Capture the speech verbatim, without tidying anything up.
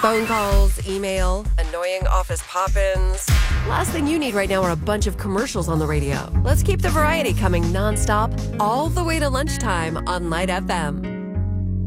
Phone calls, email, annoying office pop-ins. Last thing you need right now are a bunch of commercials on the radio. Let's keep the variety coming nonstop all the way to lunchtime on Light F M.